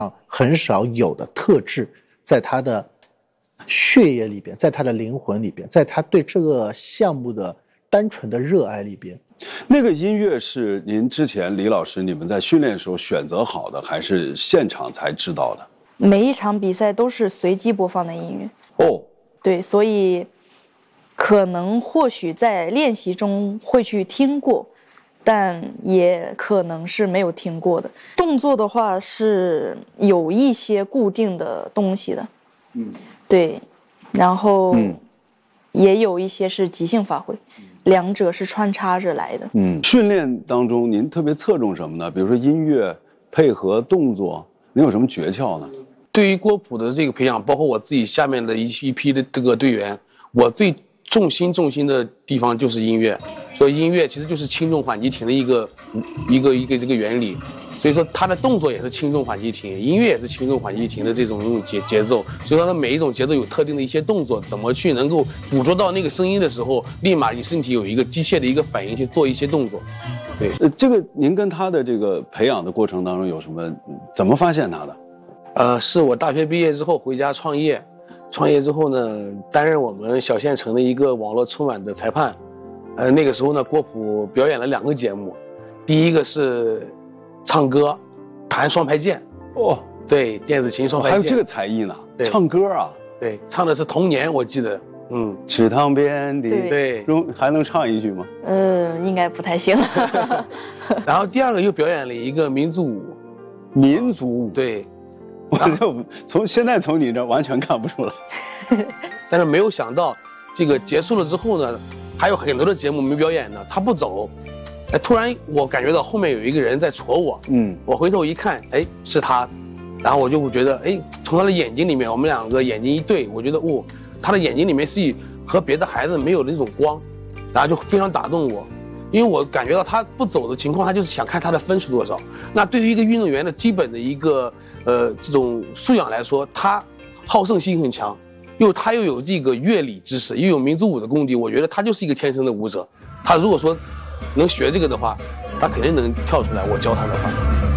很少有的特质，在他的血液里边，在他的灵魂里边，在他对这个项目的单纯的热爱里边。 那个音乐是您之前李老师你们在训练的时候选择好的，还是现场才知道的？ 每一场比赛都是随机播放的音乐。 哦， 对，所以或许在练习中会去听过，但也可能是没有听过的。动作的话是有一些固定的东西的，对，然后也有一些是即兴发挥，两者是穿插着来的。 训练当中您特别侧重什么呢？比如说音乐配合动作，您有什么诀窍呢？ 对于郭璞的这个培养，包括我自己下面的一批的这个队员，我最重心的地方就是音乐。所以音乐其实就是轻重缓急停的一个这个原理。所以说他的动作也是轻重缓急停，音乐也是轻重缓急停的这种节奏。所以说他每一种节奏有特定的一些动作，怎么去能够捕捉到那个声音的时候，立马你身体有一个机械的一个反应去做一些动作。对， 这个您跟他的这个培养的过程当中有什么？怎么发现他的？ 是我大学毕业之后回家创业，创业之后呢，担任我们小县城的一个网络春晚的裁判。那个时候呢，郭璞表演了2个节目，第一个是唱歌，弹双拍键。 哦， 对，电子琴双拍键。 还有这个才艺呢？唱歌啊？ 对，唱的是《童年》，我记得。 池塘边的， 对， 还能唱一句吗？ 应该不太行。 然后第2个又表演了一个民族舞。 民族舞？ 对。 我就现在从你这完全看不出来。 但是没有想到，这个结束了之后呢，还有很多的节目没表演呢，他不走。突然我感觉到后面有一个人在戳我。我回头一看，是他。然后我就觉得，从他的眼睛里面，我们2个眼睛一对，我觉得他的眼睛里面是和别的孩子没有的那种光，然后就非常打动我。因为我感觉到他不走的情况，他就是想看他的分数多少。那对于一个运动员的基本的一个这种素养来说，他好胜心很强，他又有这个乐理知识，又有民族舞的功底，我觉得他就是一个天生的舞者。他如果说能学这个的话，他肯定能跳出来，我教他的话。